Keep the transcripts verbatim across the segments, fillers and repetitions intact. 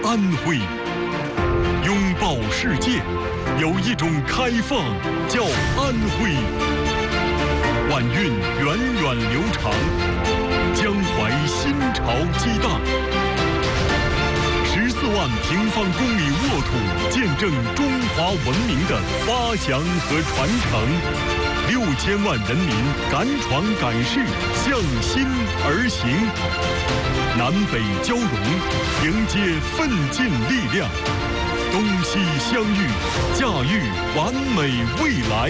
安徽。拥抱世界，有一种开放叫安徽。晚运源远流长，江淮新潮激荡。十四万平方公里沃土，见证中华文明的发祥和传承。六千万人民敢闯敢试，向心而行。南北交融，迎接奋进力量。东西相遇，驾驭完美未来。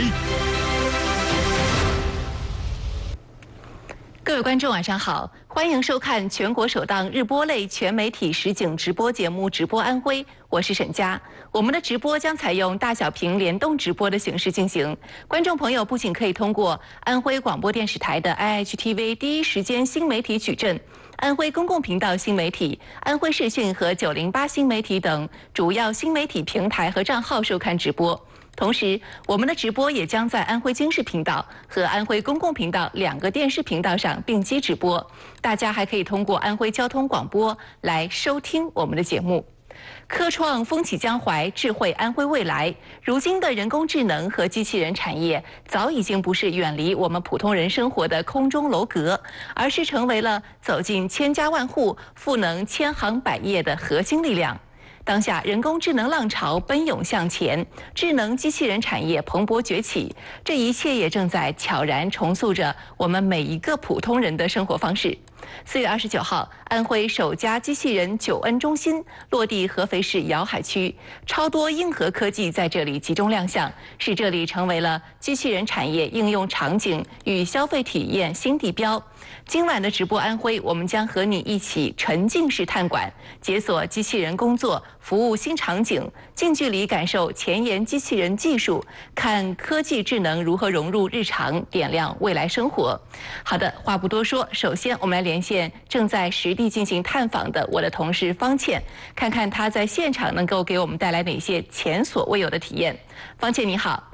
各位观众晚上好，欢迎收看全国首档日播类全媒体实景直播节目《直播安徽》，我是沈佳。我们的直播将采用大小屏联动直播的形式进行，观众朋友不仅可以通过安徽广播电视台的 I H T V 第一时间新媒体矩阵、安徽公共频道新媒体、安徽视讯和九零八新媒体等主要新媒体平台和账号收看直播。同时，我们的直播也将在安徽经视频道和安徽公共频道两个电视频道上并机直播。大家还可以通过安徽交通广播来收听我们的节目。科创风起江淮，智慧安徽未来。如今的人工智能和机器人产业早已经不是远离我们普通人生活的空中楼阁，而是成为了走进千家万户、赋能千行百业的核心力量。当下人工智能浪潮奔涌向前，智能机器人产业蓬勃崛起，这一切也正在悄然重塑着我们每一个普通人的生活方式。四月二十九号，安徽首家机器人九恩中心落地合肥市瑶海区，超多硬核科技在这里集中亮相，使这里成为了机器人产业应用场景与消费体验新地标。今晚的直播安徽，我们将和你一起沉浸式探馆，解锁机器人工作服务新场景，近距离感受前沿机器人技术，看科技智能如何融入日常，点亮未来生活。好的，话不多说，首先我们来连线正在实地进行探访的我的同事方倩，看看她在现场能够给我们带来哪些前所未有的体验。方倩你好。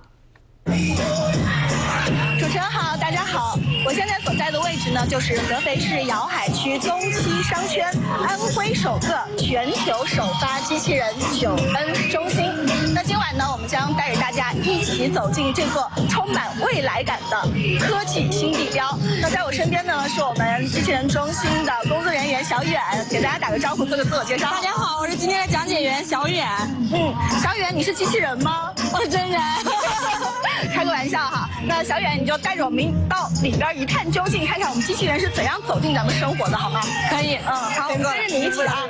主持人好，大家好，我现在所在的位置呢，就是合肥市瑶海区东七商圈，安徽首个全球首发机器人九恩中心。那今晚呢，我们将带着大家一起走进这座充满未来感的科技新地标。那在我身边呢，是我们机器人中心的工作人员小远，给大家打个招呼，做个自我介绍。 大家好，我是今天的讲解员小远。 嗯，小远，你是机器人吗？ 我是真人。 开个玩笑哈，那小远你就带着我们到里边一探究竟，看看我们机器人是怎样走进咱们生活的，好吗？ 可以， 嗯，好，我们跟着你一起啊。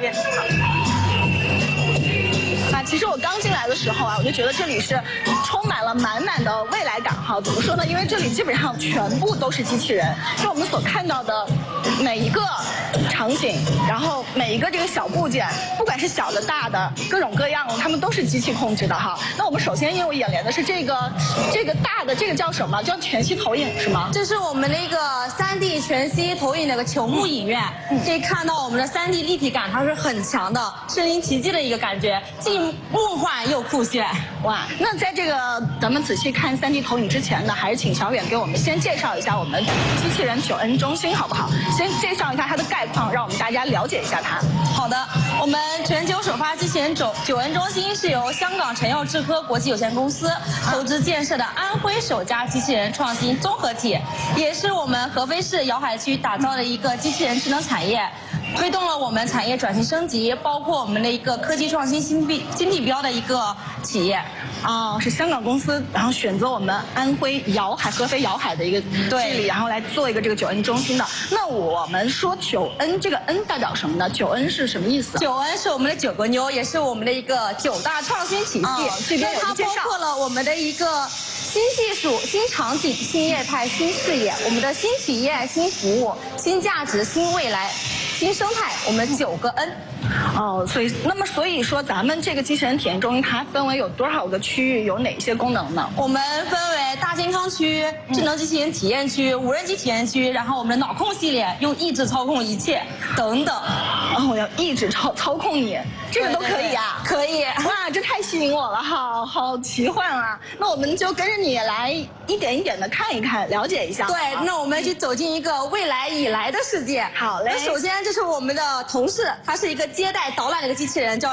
啊，其实我刚进来的时候啊，我就觉得这里是充满了满满的未来感哈。怎么说呢？因为这里基本上全部都是机器人，就我们所看到的每一个场景，然后每一个这个小部件，不管是小的大的，各种各样的，它们都是机器控制的哈。那我们首先因为我眼帘的是这个这个大的，这个叫什么？叫全息投影是吗？ 这是我们的一个三 D 全息投影的一个球幕影院，嗯、可以看到我们的三 D 立体感，它是很强的，身临其境的一个感觉，既梦幻又酷炫。 哇，那在这个咱们仔细看三 D 投影之前呢，还是请小远给我们先介绍一下我们机器人九恩中心好不好？先介绍一下它的概况，让我们大家了解一下它。 好的，我们全球首发机器人九九恩中心是由香港晨耀智科国际有限公司投资建设的安徽首家机器人创新综合体，也是我们合肥市瑶海区打造的一个机器人智能产业。推动了我们产业转型升级，包括我们的一个科技创新新地新地标的一个企业。 哦，是香港公司，然后选择我们安徽瑶海、合肥瑶海的一个地理，然后来做一个这个九恩中心的。那我们说九恩，这个恩代表什么呢？九恩是什么意思？ 九恩是我们的九个妞，也是我们的一个九大创新体系。 哦、这边有它包括了我们的一个新技术、新场景、新业态、新事业，我们的新企业、新服务、新价值、新未来。新生态，我们九个 N。 哦，所以那么所以说，咱们这个机器人体验中心它分为有多少个区域，有哪些功能呢？ 我们分为大健康区、智能机器人体验区、无人机体验区，然后我们的脑控系列用意志操控一切等等。 哦，我要意志操操控你，这个都可以啊？ 可以。 哇，这太吸引我了，好好奇幻啊！那我们就跟着你来一点一点的看一看，了解一下。 对，那我们去走进一个未来以来的世界。 好嘞。 那首先这是我们的同事，他是一个接待导览的一个机器人，叫